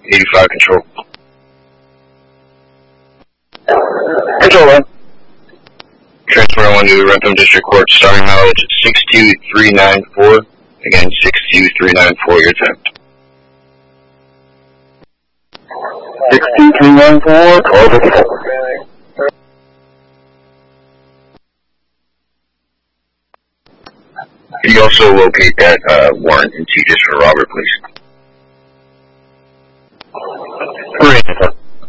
85 control. Control 1. Transfer 1 to Rentham District Court, starting mileage 62394. Again, 62394, your time. 62394, call the default. Can you also locate that warrant in T just for Robert, please?